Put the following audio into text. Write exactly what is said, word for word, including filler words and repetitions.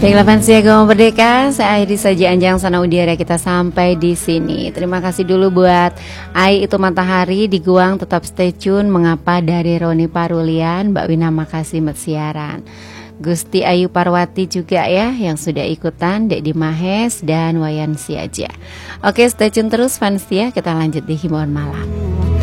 Baiklah fans Gamal Merdeka, saya akhiri saja Anjang Sana Udiara kita sampai di sini. Terima kasih dulu buat Ai Itu Matahari di Guang, tetap stay tune. Mengapa dari Roni Parulian, Mbak Wina makasih mat siaran. Gusti Ayu Parwati juga ya yang sudah ikutan, Dek Di Mahes dan Wayan Siaja. Oke, stay tune terus fans ya, kita lanjut di himbauan malam.